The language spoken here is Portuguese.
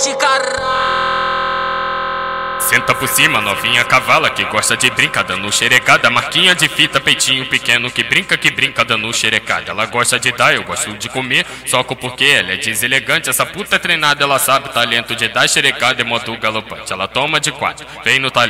de caralho. Senta por cima, novinha cavala que gosta de brincar dando xerecada. Marquinha de fita, peitinho pequeno que brinca dando xerecada. Ela gosta de dar, eu gosto de comer, soco porque ela é deselegante. Essa puta é treinada, ela sabe o talento de dar xerecada em modo galopante. Ela toma de quatro, vem no talento.